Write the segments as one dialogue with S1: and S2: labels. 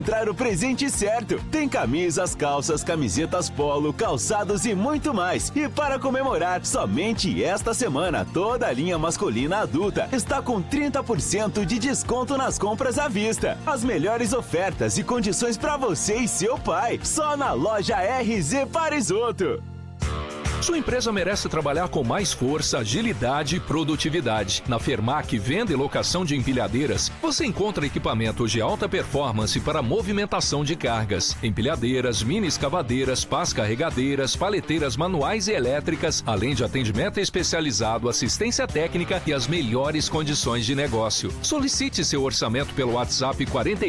S1: Encontrar o presente certo. Tem camisas, calças, camisetas polo, calçados e muito mais. E para comemorar, somente esta semana, toda a linha masculina adulta está com 30% de desconto nas compras à vista. As melhores ofertas e condições para você e seu pai. Só na loja RZ Parisotto.
S2: Sua empresa merece trabalhar com mais força, agilidade e produtividade. Na Fermac Venda e Locação de Empilhadeiras, você encontra equipamentos de alta performance para movimentação de cargas, empilhadeiras, mini escavadeiras, pás carregadeiras, paleteiras manuais e elétricas, além de atendimento especializado, assistência técnica e as melhores condições de negócio. Solicite seu orçamento pelo WhatsApp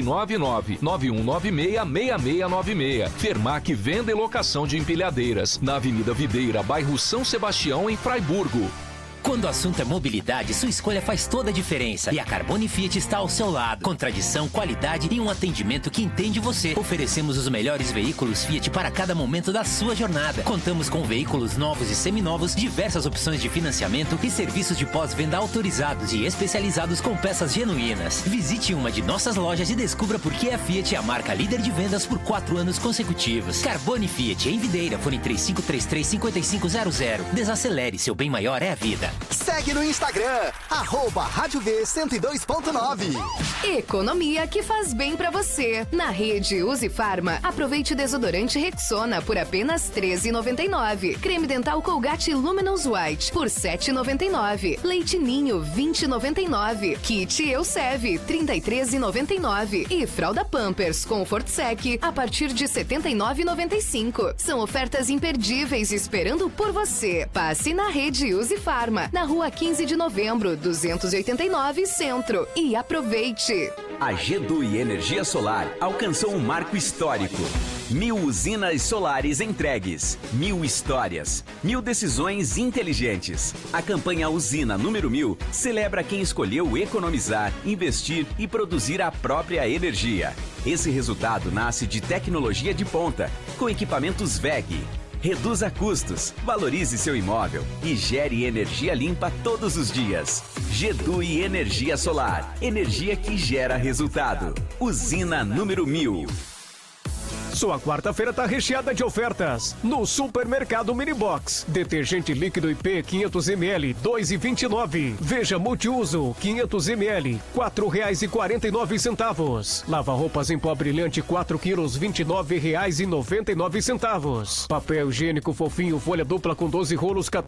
S2: 499-9196-6696. Fermac Venda e Locação de Empilhadeiras, na Avenida Videira, bairro São Sebastião, em Fraiburgo.
S3: Quando o assunto é mobilidade, sua escolha faz toda a diferença. E a Carbone Fiat está ao seu lado. Com tradição, qualidade e um atendimento que entende você. Oferecemos os melhores veículos Fiat para cada momento da sua jornada. Contamos com veículos novos e seminovos, diversas opções de financiamento e serviços de pós-venda autorizados e especializados com peças genuínas. Visite uma de nossas lojas e descubra por que a Fiat é a marca líder de vendas por 4 anos consecutivos. Carbone Fiat, em Videira, fone 3533-5500. Desacelere, seu bem maior é a vida.
S4: Segue no Instagram, @Rádio V 102.9.
S5: Economia que faz bem pra você. Na rede Use Farma, aproveite desodorante Rexona por apenas R$ 13,99. Creme dental Colgate Luminous White por R$ 7,99. Leite Ninho, R$ 20,99. Kit Elseve, R$ 33,99. E fralda Pampers Comfort Sec a partir de R$ 79,95. São ofertas imperdíveis esperando por você. Passe na rede Use Farma, na rua 15 de novembro, 289, Centro. E aproveite!
S6: A GEDUI Energia Solar alcançou um marco histórico. 1000 usinas solares entregues, 1000 histórias, 1000 decisões inteligentes. A campanha Usina número 1000 celebra quem escolheu economizar, investir e produzir a própria energia. Esse resultado nasce de tecnologia de ponta, com equipamentos WEG. Reduza custos, valorize seu imóvel e gere energia limpa todos os dias. GEDUI Energia Solar, energia que gera resultado. Usina número 1000.
S7: Sua quarta-feira tá recheada de ofertas no Supermercado Minibox. Detergente líquido IP 500ml, 2,29. Veja multiuso 500ml, R$ 4,49. Lava-roupas em pó brilhante 4 quilos, R$ 29,99. Papel higiênico fofinho folha dupla com 12 rolos, R$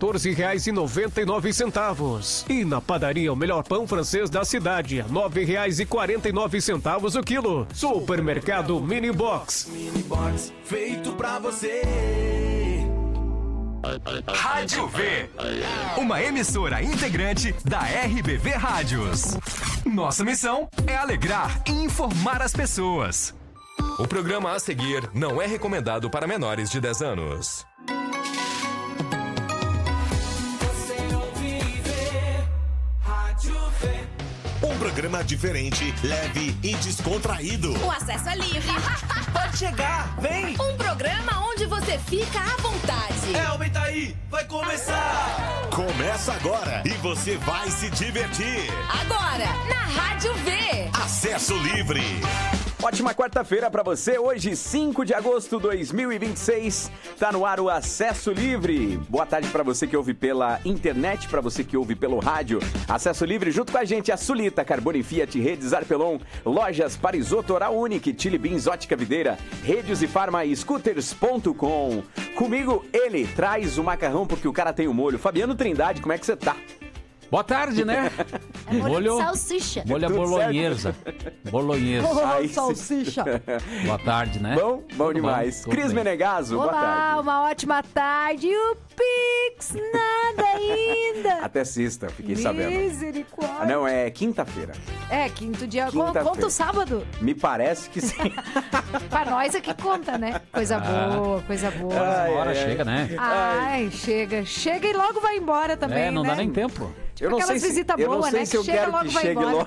S7: 14,99. E na padaria o melhor pão francês da cidade, R$ 9,49 o quilo. Supermercado Minibox.
S8: Minibox, feito pra você.
S9: Rádio V, uma emissora integrante da RBV Rádios. Nossa missão é alegrar e informar as pessoas.
S10: O programa a seguir não é recomendado para menores de 10 anos.
S11: Um programa diferente, leve e descontraído.
S12: O acesso é livre.
S8: Pode chegar, vem!
S12: Um programa onde você fica à vontade.
S8: Aumenta aí, vai começar!
S11: Começa agora e você vai se divertir.
S12: Agora, na Rádio V.
S11: Acesso livre.
S6: Ótima quarta-feira para você, hoje 5 de agosto de 2026, tá no ar o Acesso Livre. Boa tarde para você que ouve pela internet, para você que ouve pelo rádio. Acesso Livre junto com a gente, a Sulita, Carbone Fiat, Redes Arpelon, Lojas Parisotto, Oral Unique, Chili Beans, Ótica Videira, Redes e Farma e Scooters.com. Comigo ele traz o macarrão porque o cara tem o molho. Fabiano Trindade, como é que você tá?
S13: Boa tarde, né?
S14: É molho de salsicha.
S13: Molho bolonhesa. Bolonhesa.
S14: Salsicha.
S13: Boa tarde, né?
S6: Bom demais. Cris Menegaso,
S14: olá,
S6: boa tarde.
S14: Uma ótima tarde. E o Pix, nada ainda.
S6: Até sexta, fiquei sabendo.
S14: Misericórdia.
S6: Ah, não, é quinta-feira.
S14: É, quinto dia.
S6: Quinta-feira.
S14: Conta o sábado?
S6: Me parece que sim.
S14: Pra nós é que conta, né? Coisa boa, coisa boa.
S13: Uma hora chega, né?
S14: Ai, chega. Chega e logo vai embora também,
S13: não
S14: né?
S13: dá nem tempo.
S6: Eu não sei
S14: visita boa, né?
S6: Se eu
S14: chega
S6: quero
S14: logo,
S6: que
S14: vai
S6: chegue
S14: embora.
S6: logo.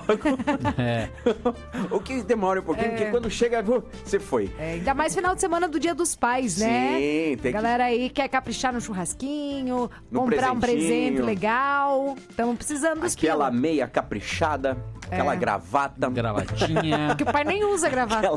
S6: O que demora um pouquinho, porque quando chega, você foi.
S14: Ainda mais final de semana do Dia dos Pais, né?
S6: Sim, tem
S14: galera aí quer caprichar no churrasquinho, comprar um
S6: presentinho.
S14: presente legal. Estamos precisando dos
S6: Aquela meia caprichada, aquela gravata.
S13: Gravatinha.
S14: Que o pai nem usa gravata.